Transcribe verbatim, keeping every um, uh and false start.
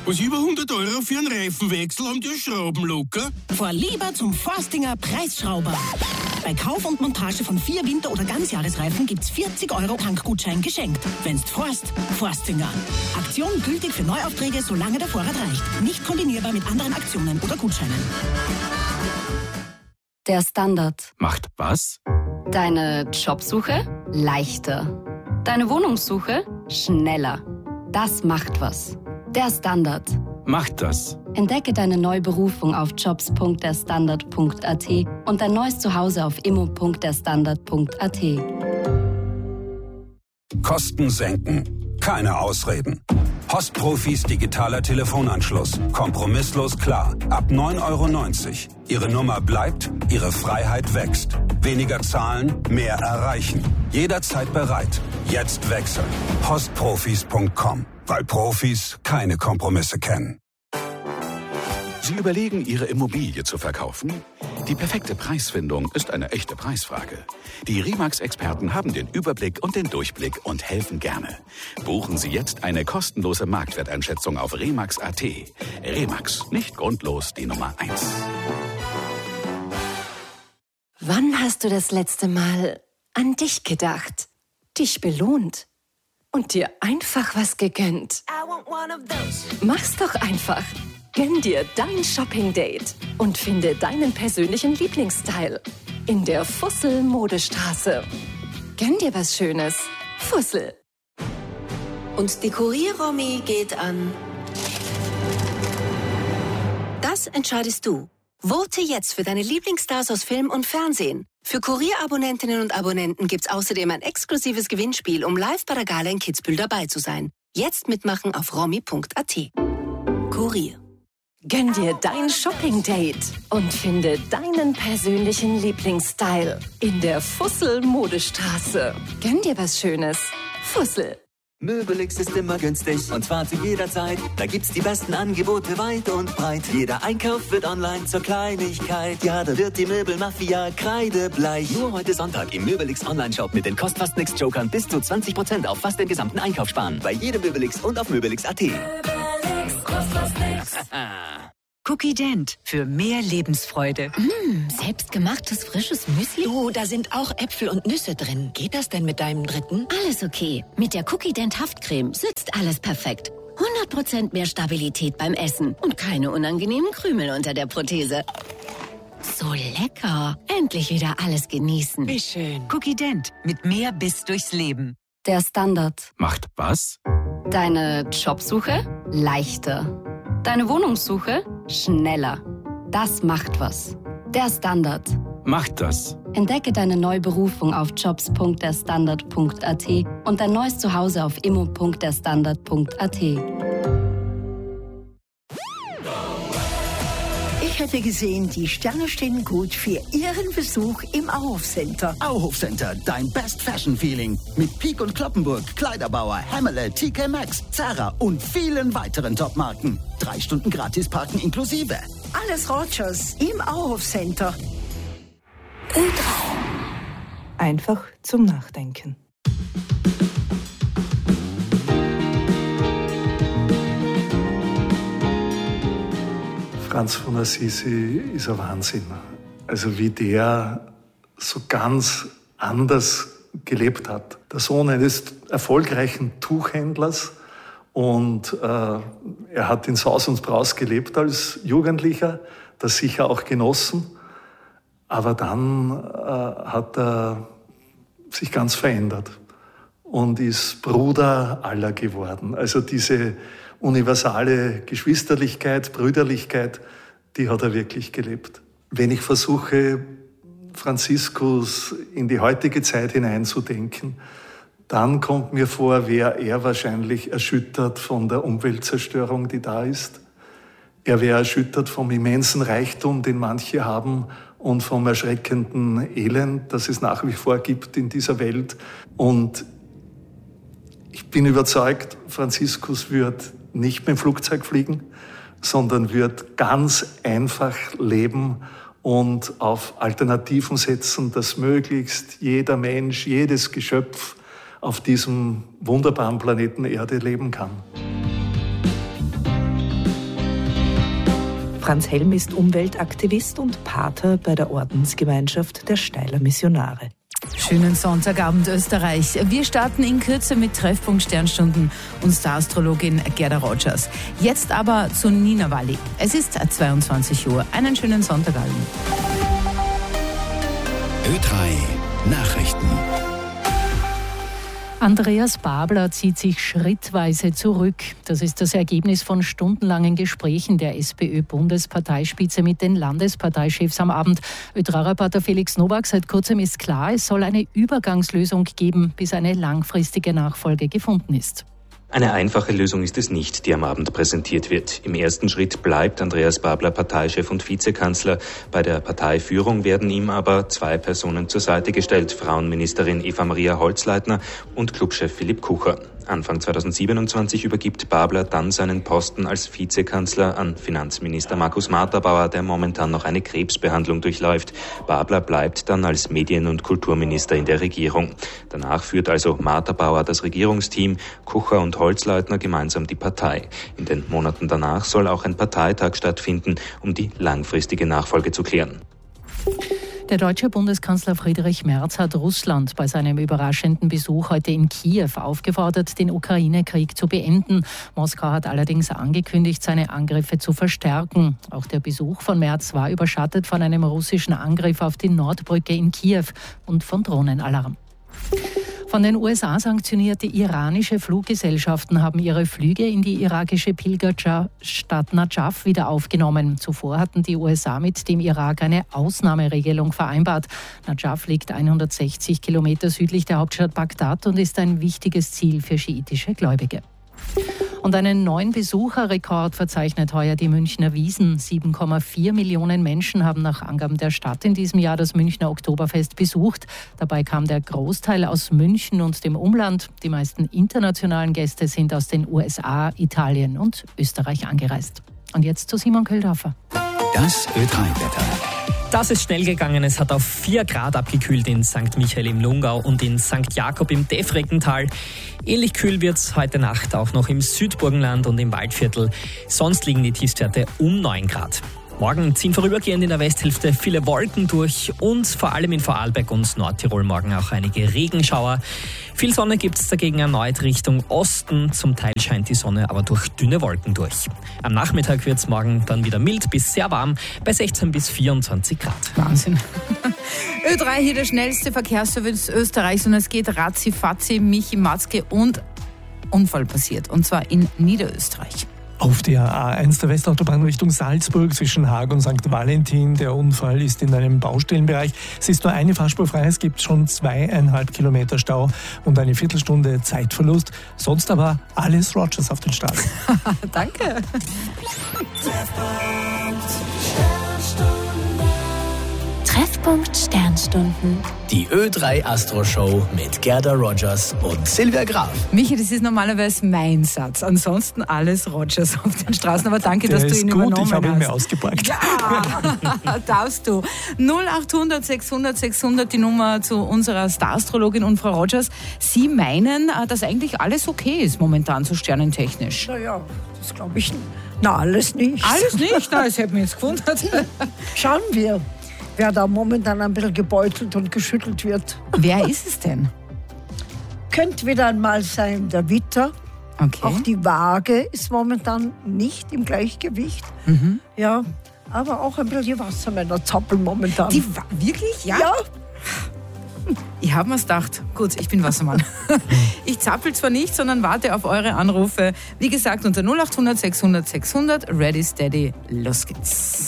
Was, über hundert Euro für einen Reifenwechsel, haben die Schrauben locker? Fahr lieber zum Forstinger Preisschrauber. Bei Kauf und Montage von vier Winter- oder Ganzjahresreifen gibt's vierzig Euro Tankgutschein geschenkt. Wenn's forst, Forstinger. Aktion gültig für Neuaufträge, solange der Vorrat reicht. Nicht kombinierbar mit anderen Aktionen oder Gutscheinen. Der Standard macht was? Deine Jobsuche leichter. Deine Wohnungssuche schneller. Das macht was. Der Standard macht das. Entdecke deine neue Berufung auf jobs punkt der standard punkt a t und dein neues Zuhause auf immo punkt der standard punkt a t. Kosten senken. Keine Ausreden. Postprofis digitaler Telefonanschluss. Kompromisslos klar. Ab neun Euro neunzig. Ihre Nummer bleibt, Ihre Freiheit wächst. Weniger zahlen, mehr erreichen. Jederzeit bereit. Jetzt wechseln. postprofis punkt com. Weil Profis keine Kompromisse kennen. Sie überlegen, Ihre Immobilie zu verkaufen? Die perfekte Preisfindung ist eine echte Preisfrage. Die Remax-Experten haben den Überblick und den Durchblick und helfen gerne. Buchen Sie jetzt eine kostenlose Marktwerteinschätzung auf remax punkt a t. Remax, nicht grundlos die Nummer eins. Wann hast du das letzte Mal an dich gedacht, dich belohnt und dir einfach was gegönnt? Mach's doch einfach. Gönn dir dein Shopping-Date und finde deinen persönlichen Lieblingsstyle in der Fussel-Modestraße. Gönn dir was Schönes. Fussel. Und die Kurier-Romy geht an... Das entscheidest du. Vote jetzt für deine Lieblingsstars aus Film und Fernsehen. Für Kurier-Abonnentinnen und Abonnenten gibt's außerdem ein exklusives Gewinnspiel, um live bei der Gala in Kitzbühel dabei zu sein. Jetzt mitmachen auf romy punkt a t. Kurier. Gönn dir dein Shopping-Date und finde deinen persönlichen Lieblingsstyle in der Fussel-Modestraße. Gönn dir was Schönes. Fussel. Möbelix ist immer günstig und zwar zu jeder Zeit. Da gibt's die besten Angebote weit und breit. Jeder Einkauf wird online zur Kleinigkeit. Ja, da wird die Möbelmafia kreidebleich. Nur heute Sonntag im Möbelix Online-Shop mit den Kost-Fast-Nix-Jokern bis zu zwanzig Prozent auf fast den gesamten Einkauf sparen. Bei jedem Möbelix und auf möbelix punkt a t. Möbelix, Kost fast nix. Cookie Dent für mehr Lebensfreude. Mm, selbstgemachtes frisches Müsli? Du, da sind auch Äpfel und Nüsse drin. Geht das denn mit deinem dritten? Alles okay. Mit der Cookie Dent Haftcreme sitzt alles perfekt. hundert Prozent mehr Stabilität beim Essen und keine unangenehmen Krümel unter der Prothese. So lecker. Endlich wieder alles genießen. Wie schön. Cookie Dent mit mehr Biss durchs Leben. Der Standard macht was? Deine Jobsuche leichter. Deine Wohnungssuche schneller. Das macht was. Der Standard macht das. Entdecke deine neue Berufung auf jobs punkt der standard punkt a t und dein neues Zuhause auf immo punkt der standard punkt a t. Ich hätte gesehen, die Sterne stehen gut für Ihren Besuch im Auhof Center. Auhof Center, dein Best Fashion Feeling. Mit Peek und Kloppenburg, Kleiderbauer, Hammerle, T K Maxx, Zara und vielen weiteren Top-Marken. Drei Stunden gratis parken inklusive. Alles Rogers im Auhof Center. Ö drei. Einfach zum Nachdenken. Franz von Assisi ist ein Wahnsinn. Also wie der so ganz anders gelebt hat. Der Sohn eines erfolgreichen Tuchhändlers und äh, er hat in Saus und Braus gelebt als Jugendlicher, das sicher auch genossen. Aber dann äh, hat er sich ganz verändert und ist Bruder aller geworden. Also diese universale Geschwisterlichkeit, Brüderlichkeit, die hat er wirklich gelebt. Wenn ich versuche, Franziskus in die heutige Zeit hineinzudenken, dann kommt mir vor, wäre er wahrscheinlich erschüttert von der Umweltzerstörung, die da ist. Er wäre erschüttert vom immensen Reichtum, den manche haben, und vom erschreckenden Elend, das es nach wie vor gibt in dieser Welt. Und ich bin überzeugt, Franziskus wird nicht mit dem Flugzeug fliegen, sondern wird ganz einfach leben und auf Alternativen setzen, dass möglichst jeder Mensch, jedes Geschöpf auf diesem wunderbaren Planeten Erde leben kann. Franz Helm ist Umweltaktivist und Pater bei der Ordensgemeinschaft der Steiler Missionare. Schönen Sonntagabend Österreich. Wir starten in Kürze mit Treffpunkt Sternstunden und Star-Astrologin Gerda Rogers. Jetzt aber zu Nina Walli. Es ist zweiundzwanzig Uhr. Einen schönen Sonntagabend. Ö drei Nachrichten. Andreas Babler zieht sich schrittweise zurück. Das ist das Ergebnis von stundenlangen Gesprächen der SPÖ-Bundesparteispitze mit den Landesparteichefs am Abend. Ö drei-Reporter Felix Nowak, seit kurzem ist klar, es soll eine Übergangslösung geben, bis eine langfristige Nachfolge gefunden ist. Eine einfache Lösung ist es nicht, die am Abend präsentiert wird. Im ersten Schritt bleibt Andreas Babler Parteichef und Vizekanzler. Bei der Parteiführung werden ihm aber zwei Personen zur Seite gestellt, Frauenministerin Eva Maria Holzleitner und Clubchef Philipp Kucher. Anfang zweitausendsiebenundzwanzig übergibt Babler dann seinen Posten als Vizekanzler an Finanzminister Markus Marterbauer, der momentan noch eine Krebsbehandlung durchläuft. Babler bleibt dann als Medien- und Kulturminister in der Regierung. Danach führt also Marterbauer das Regierungsteam, Kucher und Holzleitner gemeinsam die Partei. In den Monaten danach soll auch ein Parteitag stattfinden, um die langfristige Nachfolge zu klären. Der deutsche Bundeskanzler Friedrich Merz hat Russland bei seinem überraschenden Besuch heute in Kiew aufgefordert, den Ukraine-Krieg zu beenden. Moskau hat allerdings angekündigt, seine Angriffe zu verstärken. Auch der Besuch von Merz war überschattet von einem russischen Angriff auf die Nordbrücke in Kiew und von Drohnenalarm. Von den U S A sanktionierte iranische Fluggesellschaften haben ihre Flüge in die irakische Pilgerstadt Najaf wieder aufgenommen. Zuvor hatten die U S A mit dem Irak eine Ausnahmeregelung vereinbart. Najaf liegt hundertsechzig Kilometer südlich der Hauptstadt Bagdad und ist ein wichtiges Ziel für schiitische Gläubige. Und einen neuen Besucherrekord verzeichnet heuer die Münchner Wiesn. sieben Komma vier Millionen Menschen haben nach Angaben der Stadt in diesem Jahr das Münchner Oktoberfest besucht. Dabei kam der Großteil aus München und dem Umland. Die meisten internationalen Gäste sind aus den U S A, Italien und Österreich angereist. Und jetzt zu Simon Köldorfer. Das Ö drei-Wetter. Das ist schnell gegangen. Es hat auf vier Grad abgekühlt in Sankt Michael im Lungau und in Sankt Jakob im Defreckental. Ähnlich kühl wird es heute Nacht auch noch im Südburgenland und im Waldviertel. Sonst liegen die Tiefstwerte um neun Grad. Morgen ziehen vorübergehend in der Westhälfte viele Wolken durch und vor allem in Vorarlberg und Nordtirol morgen auch einige Regenschauer. Viel Sonne gibt es dagegen erneut Richtung Osten. Zum Teil scheint die Sonne aber durch dünne Wolken durch. Am Nachmittag wird es morgen dann wieder mild bis sehr warm bei sechzehn bis vierundzwanzig Grad. Wahnsinn. Ö drei hier der schnellste Verkehrsservice Österreichs und es geht ratzi-fatzi, Michi Matzke und Unfall passiert und zwar in Niederösterreich. Auf der A eins der Westautobahn Richtung Salzburg zwischen Haag und Sankt Valentin. Der Unfall ist in einem Baustellenbereich. Es ist nur eine Fahrspur frei. Es gibt schon zweieinhalb Kilometer Stau und eine Viertelstunde Zeitverlust. Sonst aber alles Rogers auf den Straßen. Danke. Treffpunkt Sternstunden. Die Ö drei Astro Show mit Gerda Rogers und Silvia Graf. Michi, das ist normalerweise mein Satz. Ansonsten alles Rogers auf den Straßen. Aber danke, Der dass du ihn ist gut, übernommen ich habe ihn hast. mir ausgepackt. Ja, darfst du. null achthundert sechshundert sechshundert, die Nummer zu unserer Star-Astrologin und Frau Rogers. Sie meinen, dass eigentlich alles okay ist momentan so sternentechnisch. Naja, das glaube ich nicht. Na, alles nicht. Alles nicht? Na, das hätte mich jetzt gewundert. Schauen wir, wer da momentan ein bisschen gebeutelt und geschüttelt wird. Wer ist es denn? Könnte wieder einmal sein der Widder. Okay. Auch die Waage ist momentan nicht im Gleichgewicht. Mhm. Ja, aber auch ein bisschen die Wassermänner zappeln momentan. Die Wa- wirklich? Ja? Ja. Ich habe mir's gedacht. Gut, ich bin Wassermann. Ich zappel zwar nicht, sondern warte auf eure Anrufe. Wie gesagt, unter null achthundert sechshundert sechshundert. Ready, steady, los geht's.